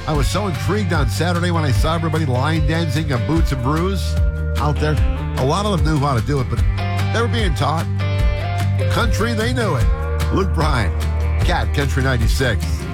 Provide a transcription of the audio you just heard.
I was so intrigued on Saturday when I saw everybody line dancing a Boots and Brews out there. A lot of them knew how to do it, but they were being taught. Country, they knew it. Luke Bryan, Cat Country 96.